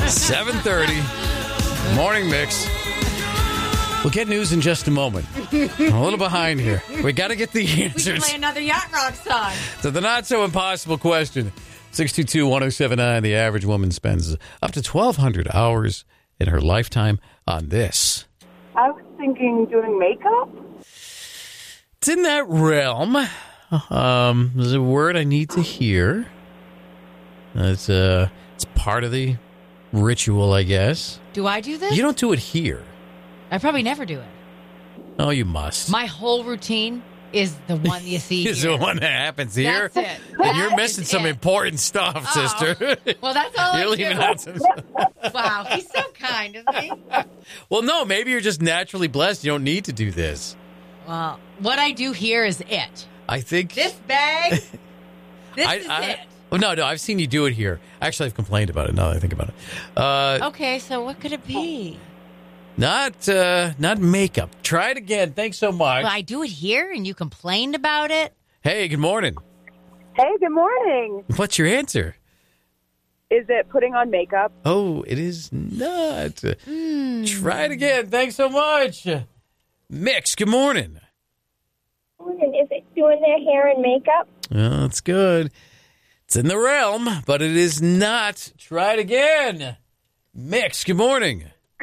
7:30. Morning Mix. We'll get news in just a moment. I'm a little behind here. We got to get the We answers can play another Yacht Rock song. to the not-so-impossible question. 622-1079, the average woman spends up to 1,200 hours in her lifetime on this. I was thinking doing makeup. It's in that realm. There's a word I need to hear. It's part of the ritual, I guess. Do I do this? You don't do it here. I probably never do it. Oh, you must. My whole routine is the one you see Is here. the one that happens here. That's it. And That you're missing is some it. important stuff, Oh. sister. Well, that's all You're I leaving do. out some. Wow, he's so kind, isn't he? Well, no, maybe you're just naturally blessed. You don't need to do this. Well, what I do here is it. I think This bag, this is it. Oh, no, I've seen you do it here. Actually, I've complained about it now that I think about it. Okay, so what could it be? Not makeup. Try it again. Thanks so much. Well, I do it here, and you complained about it. Hey, good morning. Hey, good morning. What's your answer? Is it putting on makeup? Oh, it is not. Try it again. Thanks so much. Mix, good morning. Is it doing their hair and makeup? Oh, that's good. It's in the realm, but it is not. Try it again. Mix, good morning.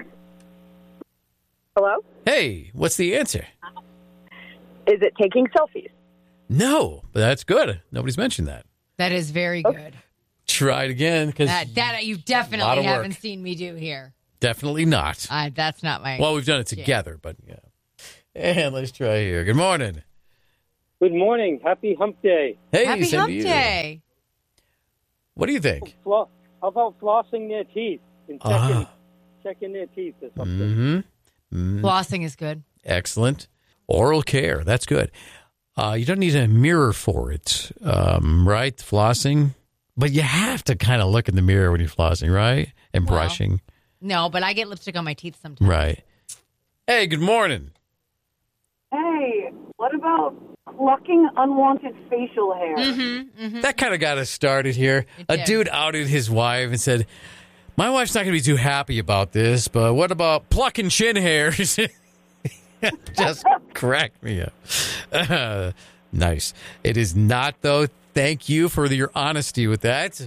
Hello? Hey, what's the answer? Is it taking selfies? No, but that's good. Nobody's mentioned that. That is very good. Try it again, because That you Lot definitely of work. haven't seen me do here. definitely not. That's not my. Well, we've done it together, but yeah. And let's try here. Good morning. Good morning. Happy Hump Day. Hey, Happy same Hump to you. Day. What do you think? How about flossing their teeth and checking their teeth or something? Flossing is good. Excellent. Oral care. That's good. You don't need a mirror for it, right? Flossing. But you have to kind of look in the mirror when you're flossing, right? And Well. brushing. No, but I get lipstick on my teeth sometimes. Right. Hey, good morning. Hey, what about plucking unwanted facial hair? That kind of got us started here. A did. dude outed his wife and said, my wife's not going to be too happy about this, but what about plucking chin hairs? Just cracked me up. Nice. It is not, though. Thank you for your honesty with that.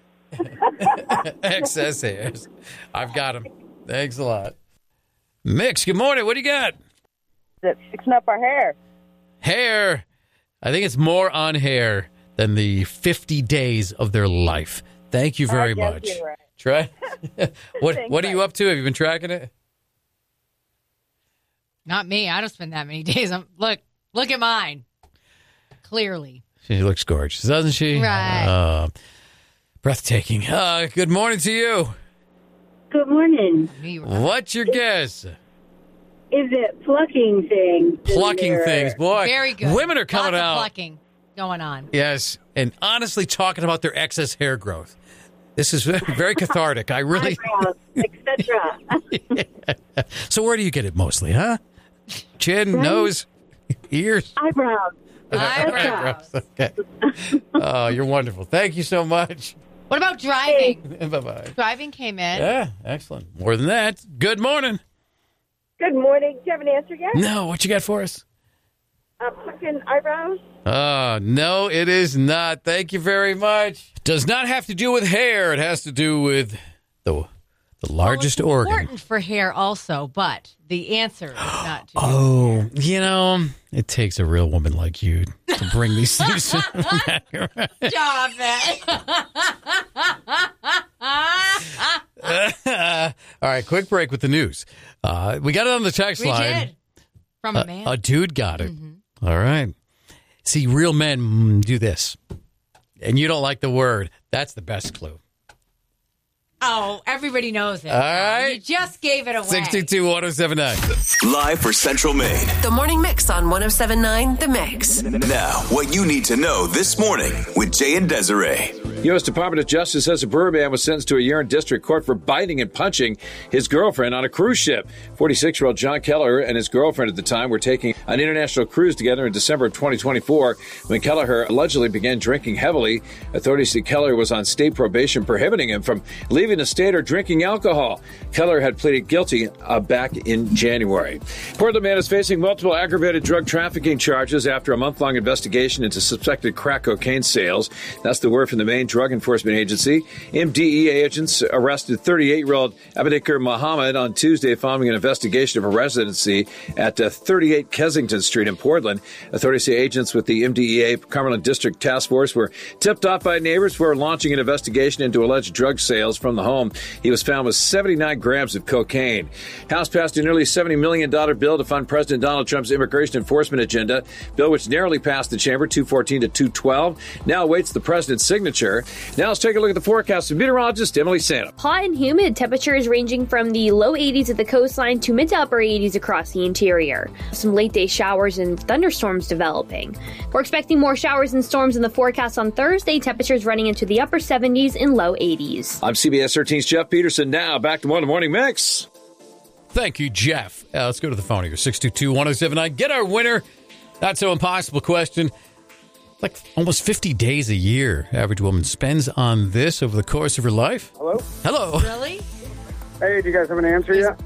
Excess hairs. I've got them. Thanks a lot. Mix, good morning. What do you got? Is it fixing up our hair? Hair. I think it's more on hair than the 50 days of their life. Thank you very guess much. you're right. Try. What Thanks, are you up to? Have you been tracking it? Not me. I don't spend that many days. Look at mine. Clearly. She looks gorgeous, doesn't she? Right. Breathtaking. Good morning to you. Good morning. Me, right. What's your guess? Is it plucking things? Plucking things, boy. Very good. Women are coming Lots of out. plucking going on. Yes, and honestly talking about their excess hair growth. This is very cathartic. I really. Eyebrows, etc. So where do you get it mostly, huh? Chin, nose, ears. Eyebrows. Eyebrows. Okay. Oh, you're wonderful. Thank you so much. What about driving? Bye-bye. Driving came in. Yeah, excellent. More than that, good morning. Good morning. Do you have an answer yet? No, what you got for us? Plucking eyebrows. No, it is not. Thank you very much. Does not have to do with hair. It has to do with the largest Well, it's organ. important for hair also, but the answer is not to. Oh, it takes a real woman like you to bring these things back around. Stop it. All right, quick break with the news. We got it on the text We line. did. From a man. A dude got it. All right. See, real men do this. And you don't like the word. That's the best clue. Oh, everybody knows it. All right. You just gave it away. 622-1079. Live for Central Maine. The Morning Mix on 107.9 The Mix. Now, what you need to know this morning with Jay and Desiree. U.S. Department of Justice says a brewer man was sentenced to a year in district court for biting and punching his girlfriend on a cruise ship. 46-year-old John Kelleher and his girlfriend at the time were taking an international cruise together in December of 2024 when Kelleher allegedly began drinking heavily. Authorities say Kelleher was on state probation prohibiting him from leaving the state or drinking alcohol. Kelleher had pleaded guilty back in January. Portland man is facing multiple aggravated drug trafficking charges after a month-long investigation into suspected crack cocaine sales. That's the word from the Maine Drug Enforcement Agency. MDEA agents arrested 38-year-old Abedekar Muhammad on Tuesday following an investigation of a residency at 38 Kensington Street in Portland. Authorities say agents with the MDEA Cumberland District Task Force were tipped off by neighbors who were launching an investigation into alleged drug sales from the home. He was found with 79 grams of cocaine. House passed a nearly $70 million bill to fund President Donald Trump's immigration enforcement agenda. Bill which narrowly passed the chamber 214 to 212. Now awaits the president's signature. Now let's take a look at the forecast with meteorologist Emily Santa. Hot and humid, temperatures ranging from the low 80s at the coastline to mid to upper 80s across the interior. Some late day showers and thunderstorms developing. We're expecting more showers and storms in the forecast on Thursday, temperatures running into the upper 70s and low 80s. I'm CBS 13's Jeff Peterson. Now back to One Morning Mix. Thank you, Jeff. Let's go to the phone here. 622-1079. Get our winner. Not so impossible question. Like almost 50 days a year, average woman spends on this over the course of her life. Hello? Hello. Really? Hey, do you guys have an answer yet?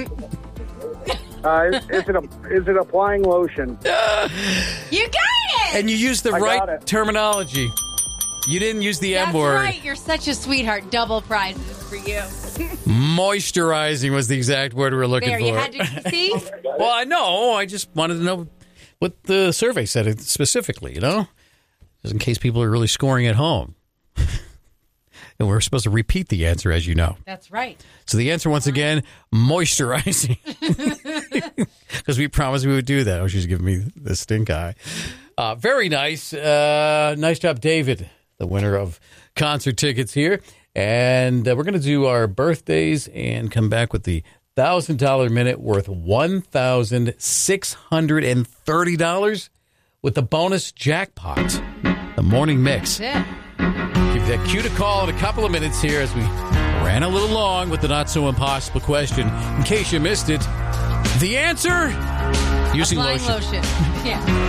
Is it applying lotion? You got it! And you used the right terminology. You didn't use the M word. That's right. You're such a sweetheart. Double prizes for you. Moisturizing was the exact word we were looking for. You had to see? Well, I know. I just wanted to know what the survey said specifically, just in case people are really scoring at home. And we're supposed to repeat the answer, as you know. That's right. So the answer, once again, moisturizing. Because we promised we would do that. Oh, she's giving me the stink eye. Very nice. Nice job, David, the winner of concert tickets here. And we're going to do our birthdays and come back with the $1,000 minute worth $1,630 with the bonus jackpot, the morning mix. That's it. Give that cue to call in a couple of minutes here as we ran a little long with the not-so-impossible question. In case you missed it, the answer, using Applying lotion. Yeah.